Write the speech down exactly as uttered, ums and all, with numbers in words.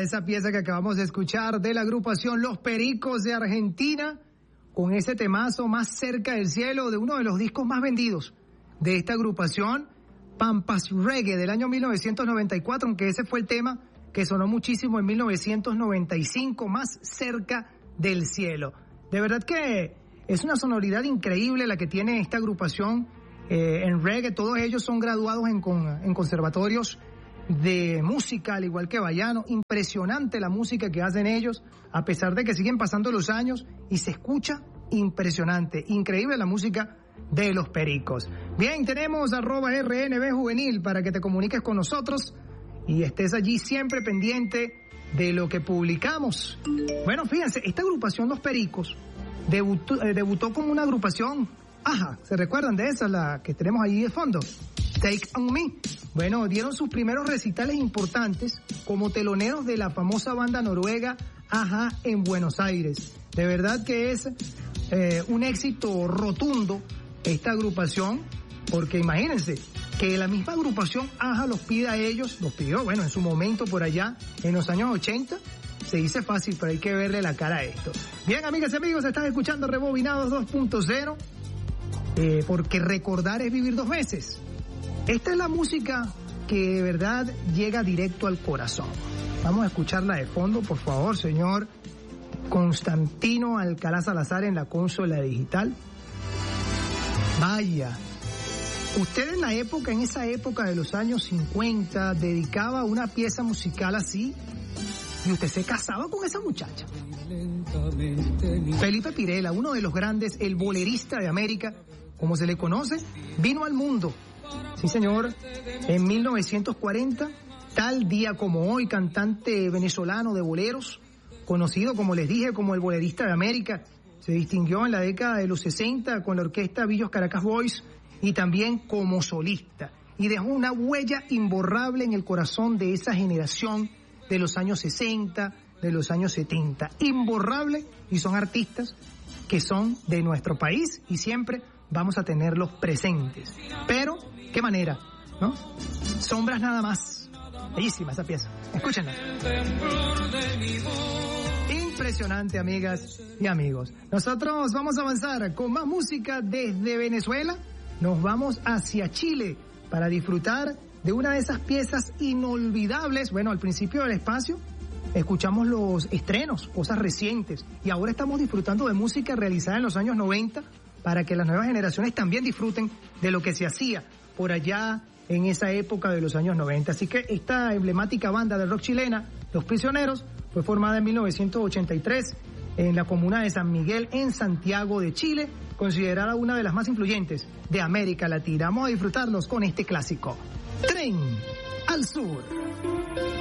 esa pieza que acabamos de escuchar de la agrupación Los Pericos de Argentina, con ese temazo Más cerca del cielo, de uno de los discos más vendidos de esta agrupación, Pampas Reggae, del año mil novecientos noventa y cuatro, aunque ese fue el tema que sonó muchísimo en mil novecientos noventa y cinco, Más cerca del cielo. De verdad que es una sonoridad increíble la que tiene esta agrupación eh, en reggae. Todos ellos son graduados en, con, en conservatorios de música, al igual que Bayano. Impresionante la música que hacen ellos, a pesar de que siguen pasando los años y se escucha impresionante, increíble la música de Los Pericos. Bien, tenemos arroba R N B Juvenil para que te comuniques con nosotros y estés allí siempre pendiente de lo que publicamos. Bueno, fíjense, esta agrupación Los Pericos debutó, eh, debutó como una agrupación, ajá, ¿se recuerdan de esa, la que tenemos ahí de fondo? Take On Me. Bueno, dieron sus primeros recitales importantes como teloneros de la famosa banda noruega Ajá en Buenos Aires. De verdad que es eh, un éxito rotundo esta agrupación, porque imagínense que la misma agrupación Ajá los pide a ellos, los pidió, bueno, en su momento por allá, en los años ochenta, se dice fácil, pero hay que verle la cara a esto. Bien, amigas y amigos, están escuchando Rebobinados dos punto cero, eh, porque recordar es vivir dos veces. Esta es la música que de verdad llega directo al corazón. Vamos a escucharla de fondo, por favor, señor Constantino Alcalá Salazar en la consola digital. Vaya, usted en la época, en esa época de los años cincuenta, dedicaba una pieza musical así y usted se casaba con esa muchacha. Felipe Pirela, uno de los grandes, el bolerista de América, como se le conoce, vino al mundo. Sí, señor, en mil novecientos cuarenta, tal día como hoy, cantante venezolano de boleros, conocido, como les dije, como el bolerista de América. Se distinguió en la década de los sesenta con la orquesta Villos Caracas Boys y también como solista. Y dejó una huella imborrable en el corazón de esa generación de los años sesenta, de los años setenta. Imborrable, y son artistas que son de nuestro país y siempre vamos a tenerlos presentes. Pero, ¿qué manera? ¿No? Sombras nada más. Bellísima esa pieza. Escúchenla. Impresionante, amigas y amigos. Nosotros vamos a avanzar con más música desde Venezuela. Nos vamos hacia Chile para disfrutar de una de esas piezas inolvidables. Bueno, al principio del espacio escuchamos los estrenos, cosas recientes, y ahora estamos disfrutando de música realizada en los años noventa para que las nuevas generaciones también disfruten de lo que se hacía por allá en esa época de los años noventa. Así que esta emblemática banda de rock chilena, Los Prisioneros, fue formada en mil novecientos ochenta y tres en la comuna de San Miguel, en Santiago de Chile, considerada una de las más influyentes de América Latina. Vamos a disfrutarlos con este clásico, Tren al Sur.